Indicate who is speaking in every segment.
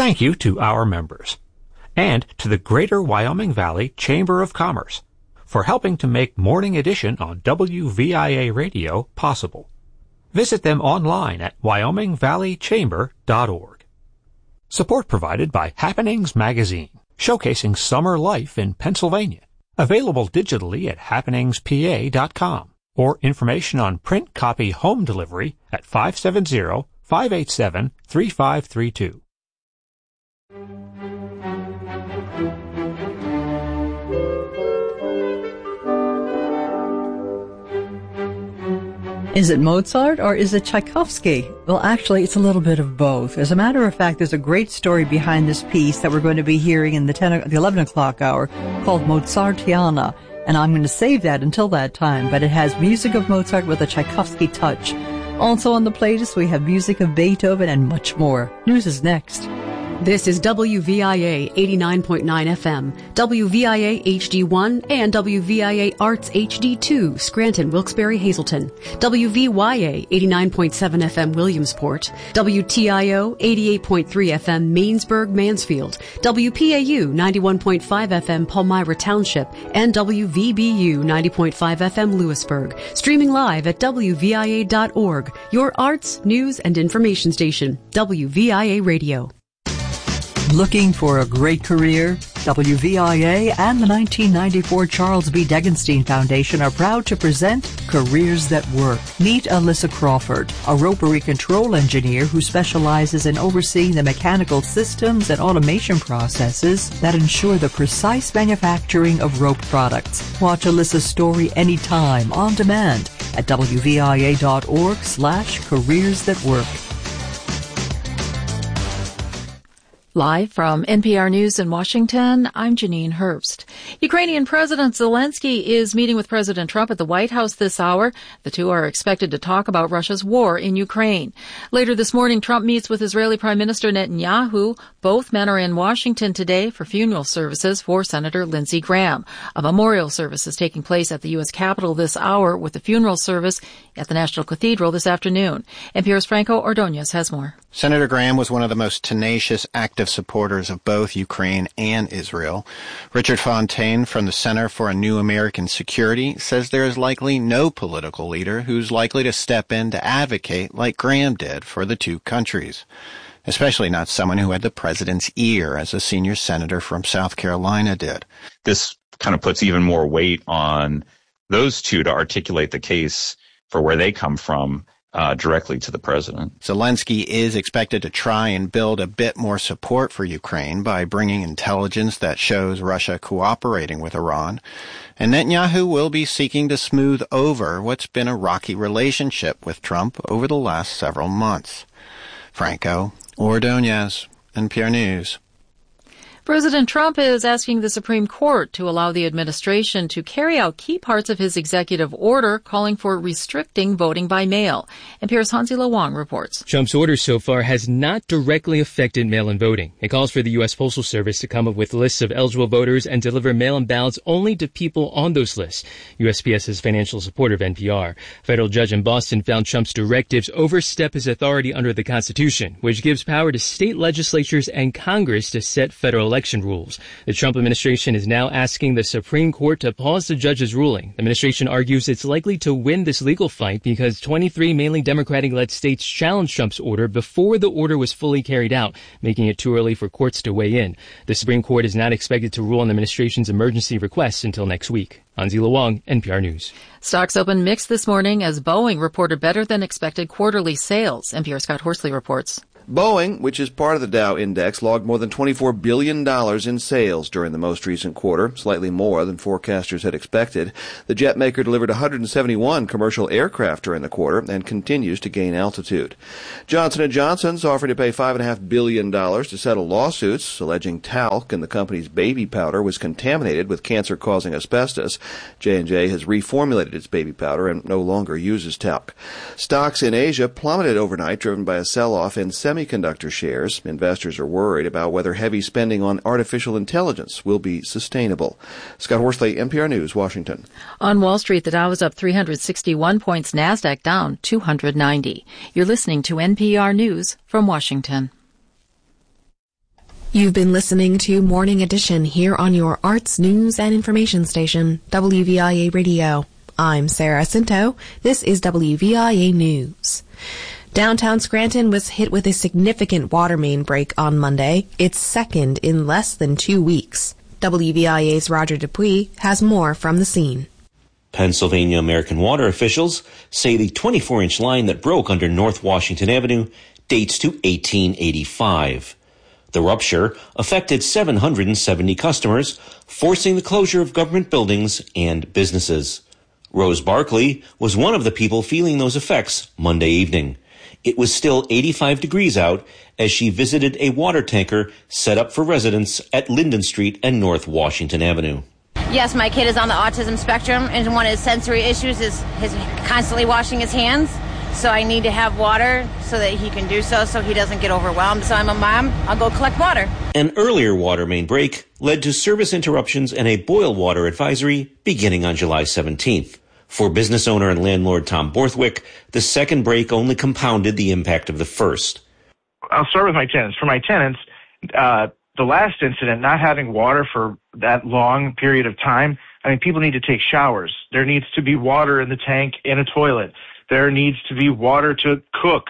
Speaker 1: Thank you to our members, and to the Greater Wyoming Valley Chamber of Commerce for helping to make Morning Edition on WVIA Radio possible. Visit them online at wyomingvalleychamber.org. Support provided by Happenings Magazine, showcasing summer life in Pennsylvania. Available digitally at happeningspa.com, or information on print copy home delivery at 570-587-3532.
Speaker 2: Is it Mozart or is it Tchaikovsky? Well, actually, it's a little bit of both. As a matter of fact, there's a great story behind this piece that we're going to be hearing in the 11 o'clock hour called Mozartiana, and I'm going to save that until that time, but it has music of Mozart with a Tchaikovsky touch. Also on the playlist, we have music of Beethoven and much more. News is next.
Speaker 3: This is WVIA 89.9 FM, WVIA HD1, and WVIA Arts HD2, Scranton, Wilkes-Barre, Hazleton, WVYA 89.7 FM, Williamsport, WTIO 88.3 FM, Mainsburg, Mansfield, WPAU 91.5 FM, Palmyra Township, and WVBU 90.5 FM, Lewisburg. Streaming live at WVIA.org, your arts, news, and information station, WVIA Radio.
Speaker 2: Looking for a great career? WVIA and the 1994 Charles B. Degenstein Foundation are proud to present Careers That Work. Meet Alyssa Crawford, a rotary control engineer who specializes in overseeing the mechanical systems and automation processes that ensure the precise manufacturing of rope products. Watch Alyssa's story anytime, on demand, at WVIA.org/Careers That Work.
Speaker 4: Live from NPR News in Washington, I'm Janine Herbst. Ukrainian President Zelensky is meeting with President Trump at the White House this hour. The two are expected to talk about Russia's war in Ukraine. Later this morning, Trump meets with Israeli Prime Minister Netanyahu. Both men are in Washington today for funeral services for Senator Lindsey Graham. A memorial service is taking place at the U.S. Capitol this hour, with the funeral service at the National Cathedral this afternoon. NPR's Franco Ordonez has more.
Speaker 5: Senator Graham was one of the most tenacious, active supporters of both Ukraine and Israel. Richard Fontaine from the Center for a New American Security says there is likely no political leader who's likely to step in to advocate like Graham did for the two countries, especially not someone who had the president's ear, as a senior senator from South Carolina did.
Speaker 6: This kind of puts even more weight on those two to articulate the case for where they come from directly to the president.
Speaker 5: Zelensky is expected to try and build a bit more support for Ukraine by bringing intelligence that shows Russia cooperating with Iran. And Netanyahu will be seeking to smooth over what's been a rocky relationship with Trump over the last several months. Franco Ordonez, NPR News.
Speaker 4: President Trump is asking the Supreme Court to allow the administration to carry out key parts of his executive order calling for restricting voting by mail. NPR's Hansi Lawang reports.
Speaker 7: Trump's order so far has not directly affected mail-in voting. It calls for the U.S. Postal Service to come up with lists of eligible voters and deliver mail-in ballots only to people on those lists. USPS's financial supporter of NPR. A federal judge in Boston found Trump's directives overstep his authority under the Constitution, which gives power to state legislatures and Congress to set federal election rules. The Trump administration is now asking the Supreme Court to pause the judge's ruling. The administration argues it's likely to win this legal fight because 23 mainly Democratic-led states challenged Trump's order before the order was fully carried out, making it too early for courts to weigh in. The Supreme Court is not expected to rule on the administration's emergency requests until next week. Hansi Lawang, NPR News.
Speaker 4: Stocks opened mixed this morning as Boeing reported better than expected quarterly sales. NPR Scott Horsley reports.
Speaker 8: Boeing, which is part of the Dow Index, logged more than $24 billion in sales during the most recent quarter, slightly more than forecasters had expected. The jet maker delivered 171 commercial aircraft during the quarter and continues to gain altitude. Johnson & Johnson's offering to pay $5.5 billion to settle lawsuits alleging talc in the company's baby powder was contaminated with cancer-causing asbestos. J&J has reformulated its baby powder and no longer uses talc. Stocks in Asia plummeted overnight, driven by a sell-off in semiconductor shares. Investors are worried about whether heavy spending on artificial intelligence will be sustainable. Scott Horsley, NPR News, Washington.
Speaker 4: On Wall Street, the Dow was up 361 points, NASDAQ down 290. You're listening to NPR News from Washington.
Speaker 9: You've been listening to Morning Edition here on your arts, news, and information station, WVIA Radio. I'm Sarah Cinto. This is WVIA News. Downtown Scranton was hit with a significant water main break on Monday, its second in less than 2 weeks. WVIA's Roger Dupuis has more from the scene.
Speaker 10: Pennsylvania American Water officials say the 24-inch line that broke under North Washington Avenue dates to 1885. The rupture affected 770 customers, forcing the closure of government buildings and businesses. Rose Barkley was one of the people feeling those effects Monday evening. It was still 85 degrees out as she visited a water tanker set up for residents at Linden Street and North Washington Avenue.
Speaker 11: Yes, my kid is on the autism spectrum, and one of his sensory issues is his constantly washing his hands. So I need to have water so that he can do so he doesn't get overwhelmed. So I'm a mom. I'll go collect water.
Speaker 10: An earlier water main break led to service interruptions and a boil water advisory beginning on July 17th. For business owner and landlord Tom Borthwick, the second break only compounded the impact of the first.
Speaker 12: I'll start with my tenants. For my tenants, the last incident, not having water for that long period of time, I mean, people need to take showers. There needs to be water in the tank in a toilet. There needs to be water to cook,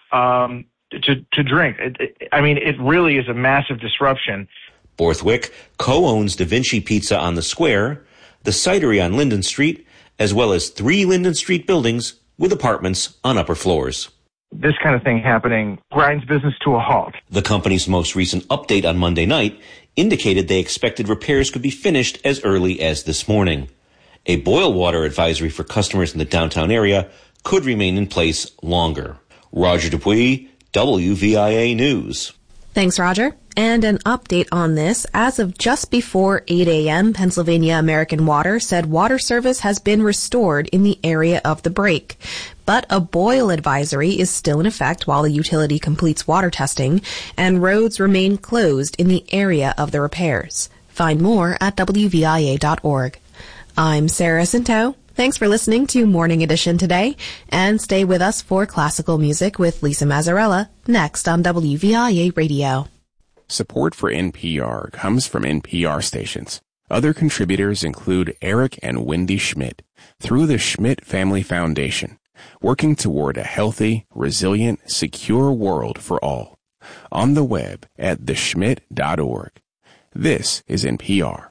Speaker 12: to drink. It really is a massive disruption.
Speaker 10: Borthwick co-owns Da Vinci Pizza on the Square, the Cidery on Linden Street, as well as 3 Linden Street buildings with apartments on upper floors.
Speaker 12: This kind of thing happening grinds business to a halt.
Speaker 10: The company's most recent update on Monday night indicated they expected repairs could be finished as early as this morning. A boil water advisory for customers in the downtown area could remain in place longer. Roger Dupuis, WVIA News.
Speaker 9: Thanks, Roger. And an update on this. As of just before 8 a.m., Pennsylvania American Water said water service has been restored in the area of the break. But a boil advisory is still in effect while the utility completes water testing, and roads remain closed in the area of the repairs. Find more at WVIA.org. I'm Sarah Cinto. Thanks for listening to Morning Edition today, and stay with us for classical music with Lisa Mazzarella next on WVIA Radio.
Speaker 13: Support for NPR comes from NPR stations. Other contributors include Eric and Wendy Schmidt through the Schmidt Family Foundation, working toward a healthy, resilient, secure world for all. On the web at theschmidt.org. This is NPR.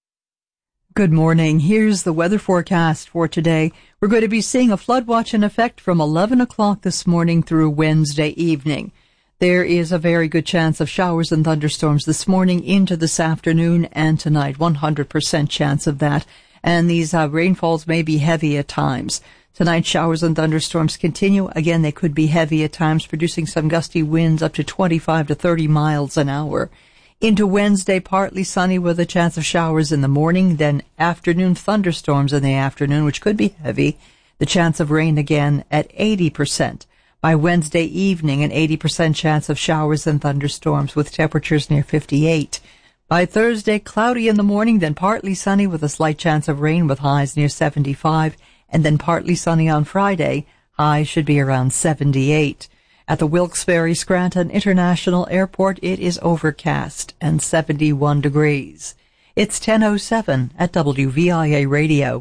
Speaker 2: Good morning. Here's the weather forecast for today. We're going to be seeing a flood watch in effect from 11 o'clock this morning through Wednesday evening. There is a very good chance of showers and thunderstorms this morning into this afternoon and tonight. 100% chance of that. And these rainfalls may be heavy at times. Tonight, showers and thunderstorms continue. Again, they could be heavy at times, producing some gusty winds up to 25 to 30 miles an hour. Into Wednesday, partly sunny with a chance of showers in the morning, then afternoon thunderstorms in the afternoon, which could be heavy. The chance of rain again at 80%. By Wednesday evening, an 80% chance of showers and thunderstorms with temperatures near 58. By Thursday, cloudy in the morning, then partly sunny with a slight chance of rain with highs near 75, and then partly sunny on Friday. Highs should be around 78. At the Wilkes-Barre Scranton International Airport, it is overcast and 71 degrees. It's 10:07 at WVIA Radio.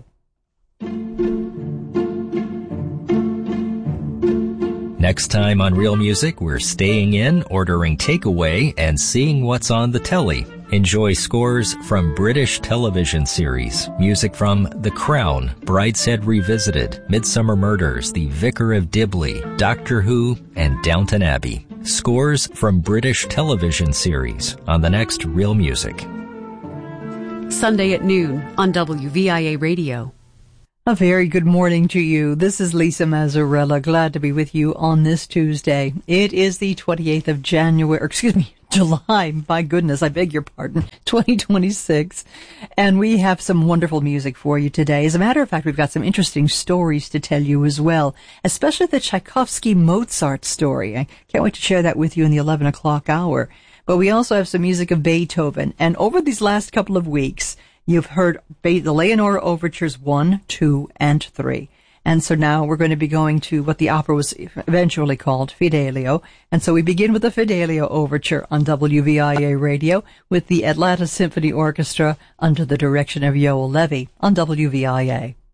Speaker 14: Next time on Real Music, we're staying in, ordering takeaway, and seeing what's on the telly. Enjoy scores from British television series, music from The Crown, Brideshead Revisited, Midsummer Murders, The Vicar of Dibley, Doctor Who, and Downton Abbey. Scores from British television series on the next Real Music.
Speaker 3: Sunday at noon on WVIA Radio.
Speaker 2: A very good morning to you. This is Lisa Mazzarella. Glad to be with you on this Tuesday. It is the 28th of July. My goodness, I beg your pardon. 2026. And we have some wonderful music for you today. As a matter of fact, we've got some interesting stories to tell you as well, especially the Tchaikovsky-Mozart story. I can't wait to share that with you in the 11 o'clock hour. But we also have some music of Beethoven. And over these last couple of weeks, you've heard the Leonora Overtures 1, 2, and 3. And so now we're going to be going to what the opera was eventually called, Fidelio. And so we begin with the Fidelio Overture on WVIA Radio with the Atlanta Symphony Orchestra under the direction of Yoel Levy on WVIA.